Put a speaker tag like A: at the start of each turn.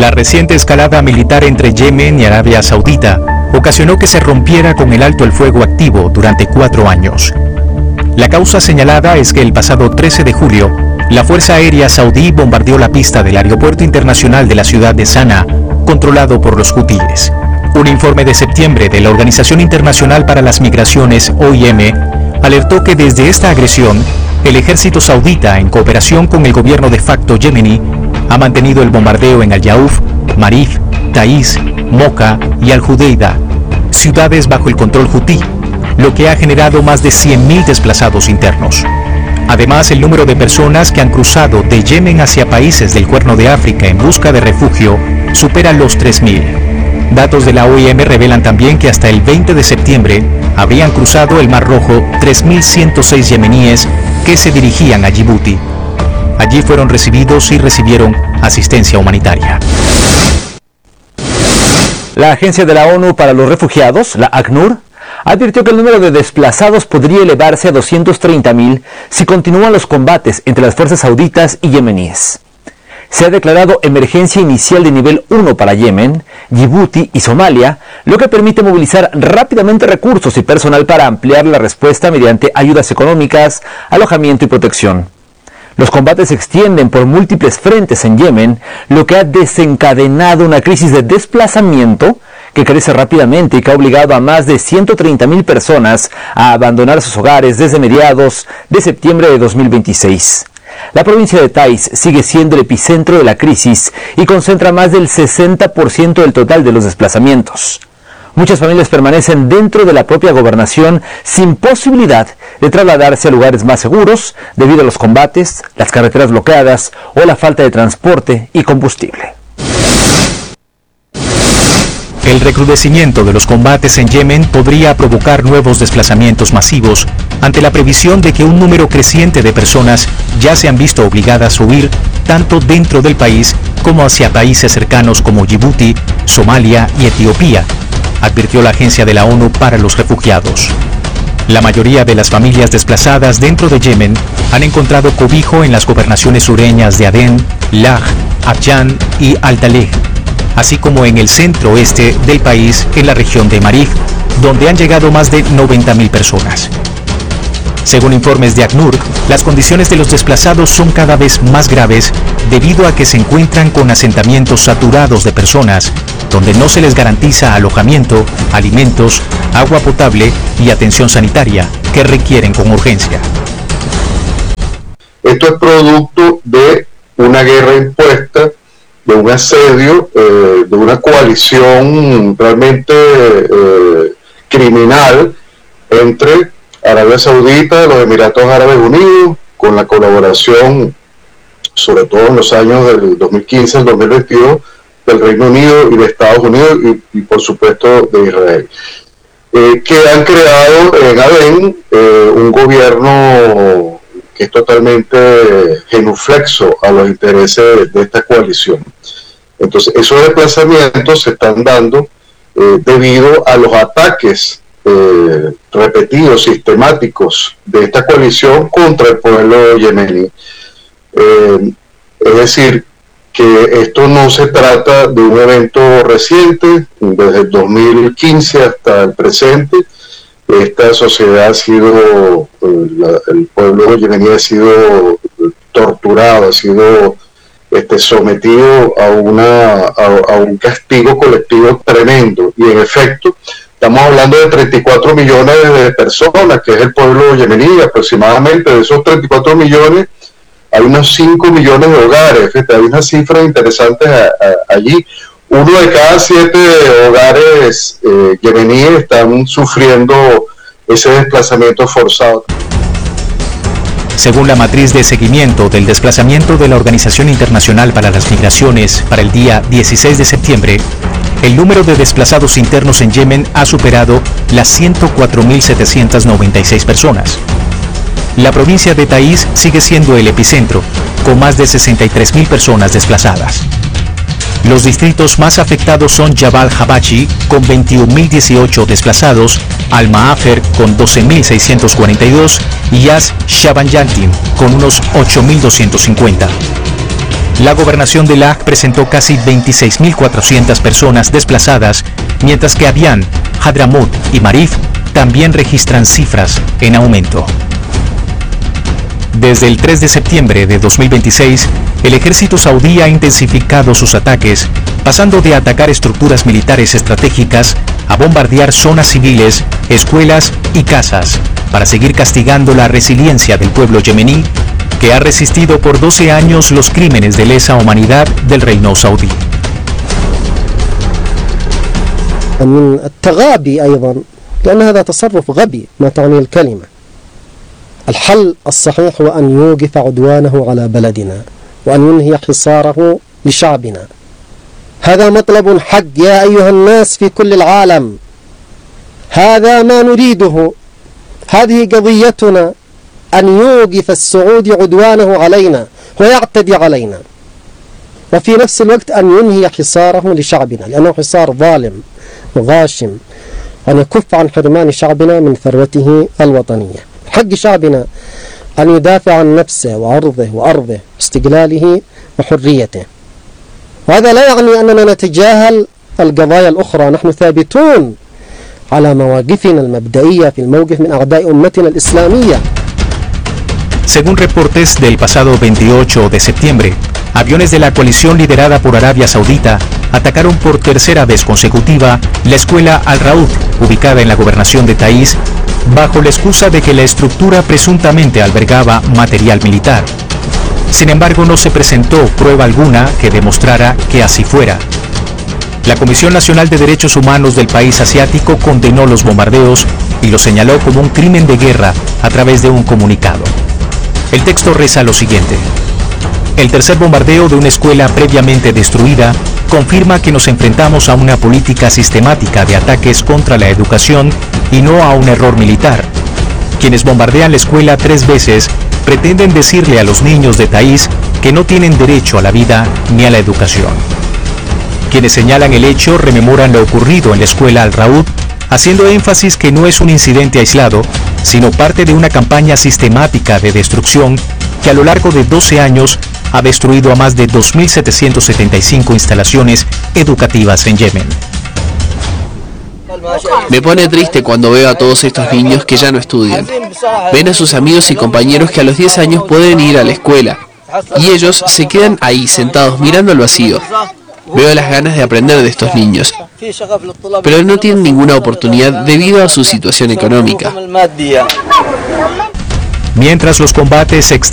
A: La reciente escalada militar entre Yemen y Arabia Saudita ocasionó que se rompiera con el alto el fuego activo durante 4 años. La causa señalada es que el pasado 13 de julio, la Fuerza Aérea Saudí bombardeó la pista del aeropuerto internacional de la ciudad de Sanaa, controlado por los hutíes. Un informe de septiembre de la Organización Internacional para las Migraciones, OIM, alertó que desde esta agresión, el ejército saudita, en cooperación con el gobierno de facto yemení, ha mantenido el bombardeo en Al-Yauf, Marif, Taiz, Moka y Al-Judeida, ciudades bajo el control hutí, lo que ha generado más de 100.000 desplazados internos. Además, el número de personas que han cruzado de Yemen hacia países del Cuerno de África en busca de refugio supera los 3.000. Datos de la OIM revelan también que hasta el 20 de septiembre habrían cruzado el Mar Rojo 3.106 yemeníes que se dirigían a Djibouti. Allí fueron recibidos y recibieron asistencia humanitaria.
B: La Agencia de la ONU para los Refugiados, la ACNUR, advirtió que el número de desplazados podría elevarse a 230.000 si continúan los combates entre las fuerzas sauditas y yemeníes. Se ha declarado emergencia inicial de nivel 1 para Yemen, Djibouti y Somalia, lo que permite movilizar rápidamente recursos y personal para ampliar la respuesta mediante ayudas económicas, alojamiento y protección. Los combates se extienden por múltiples frentes en Yemen, lo que ha desencadenado una crisis de desplazamiento que crece rápidamente y que ha obligado a más de 130.000 personas a abandonar sus hogares desde mediados de septiembre de 2026. La provincia de Taiz sigue siendo el epicentro de la crisis y concentra más del 60% del total de los desplazamientos. Muchas familias permanecen dentro de la propia gobernación sin posibilidad de trasladarse a lugares más seguros debido a los combates, las carreteras bloqueadas o la falta de transporte y combustible.
A: El recrudecimiento de los combates en Yemen podría provocar nuevos desplazamientos masivos ante la previsión de que un número creciente de personas ya se han visto obligadas a huir tanto dentro del país como hacia países cercanos como Djibouti, Somalia y Etiopía, advirtió la Agencia de la ONU para los Refugiados. La mayoría de las familias desplazadas dentro de Yemen han encontrado cobijo en las gobernaciones sureñas de Adén, Laj, Abyan y Al-Talej, así como en el centro-oeste del país, en la región de Marif, donde han llegado más de 90.000 personas. Según informes de ACNUR, las condiciones de los desplazados son cada vez más graves debido a que se encuentran con asentamientos saturados de personas, donde no se les garantiza alojamiento, alimentos, agua potable y atención sanitaria que requieren con urgencia.
C: Esto es producto de una guerra impuesta, de un asedio, de una coalición realmente criminal entre Arabia Saudita, los Emiratos Árabes Unidos, con la colaboración, sobre todo en los años del 2015 al 2022, del Reino Unido y de Estados Unidos y por supuesto de Israel, que han creado en Adén un gobierno que es totalmente genuflexo a los intereses de esta coalición. Entonces, esos desplazamientos se están dando debido a los ataques repetidos, sistemáticos de esta coalición contra el pueblo yemení. Es decir, que esto no se trata de un evento reciente, desde el 2015 hasta el presente. Esta sociedad ha sido, el pueblo yemení ha sido torturado, ha sido sometido a un castigo colectivo tremendo, y en efecto estamos hablando de 34 millones de personas, que es el pueblo yemení. Aproximadamente de esos 34 millones hay unos 5 millones de hogares. Fíjate, hay unas cifras interesantes allí. 1 de cada 7 hogares yemeníes están sufriendo ese desplazamiento forzado.
A: Según la matriz de seguimiento del desplazamiento de la Organización Internacional para las Migraciones para el día 16 de septiembre, el número de desplazados internos en Yemen ha superado las 104.796 personas. La provincia de Taiz sigue siendo el epicentro, con más de 63.000 personas desplazadas. Los distritos más afectados son Jabal Habachi, con 21.018 desplazados, Al-Maafer, con 12.642, y Yas Shabanyantin, con unos 8.250. La gobernación de Laj presentó casi 26.400 personas desplazadas, mientras que Abian, Hadramut y Marif también registran cifras en aumento. Desde el 3 de septiembre de 2026, el ejército saudí ha intensificado sus ataques, pasando de atacar estructuras militares estratégicas a bombardear zonas civiles, escuelas y casas, para seguir castigando la resiliencia del pueblo yemení, que ha resistido por 12 años los crímenes de lesa humanidad del reino saudí.
D: من التغابي أيضا لأن هذا تصرف غبي ما تعني الكلمة. الحل الصحيح هو أن يوقف عدوانه على بلدنا وأن ينهي حصاره لشعبنا. هذا مطلب حق يا أيها الناس في كل العالم. هذا ما نريده. هذه قضيتنا أن يوقف السعودي عدوانه علينا ويعتدي علينا، وفي نفس الوقت أن ينهي حصاره لشعبنا، لأنه حصار ظالم وغاشم، وأن يكف عن حرمان شعبنا من ثروته الوطنية. حق شعبنا أن يدافع عن نفسه وعرضه وأرضه واستقلاله وحريته. وهذا لا يعني أننا نتجاهل القضايا الأخرى. نحن ثابتون على مواقفنا المبدئية في الموقف من أعداء أمتنا الإسلامية.
A: Según reportes del pasado 28 de septiembre, aviones de la coalición liderada por Arabia Saudita atacaron por tercera vez consecutiva la escuela Al-Raud, ubicada en la gobernación de Taiz, bajo la excusa de que la estructura presuntamente albergaba material militar. Sin embargo, no se presentó prueba alguna que demostrara que así fuera. La Comisión Nacional de Derechos Humanos del país asiático condenó los bombardeos y los señaló como un crimen de guerra a través de un comunicado. El texto reza lo siguiente: el tercer bombardeo de una escuela previamente destruida confirma que nos enfrentamos a una política sistemática de ataques contra la educación y no a un error militar. Quienes bombardean la escuela 3 veces pretenden decirle a los niños de Taiz que no tienen derecho a la vida ni a la educación. Quienes señalan el hecho rememoran lo ocurrido en la escuela Al-Raud, haciendo énfasis que no es un incidente aislado, sino parte de una campaña sistemática de destrucción que a lo largo de 12 años ha destruido a más de 2.775 instalaciones educativas en Yemen.
E: Me pone triste cuando veo a todos estos niños que ya no estudian. Ven a sus amigos y compañeros que a los 10 años pueden ir a la escuela, y ellos se quedan ahí sentados mirando al vacío. Veo las ganas de aprender de estos niños, pero no tienen ninguna oportunidad debido a su situación económica.
A: Mientras los combates se extienden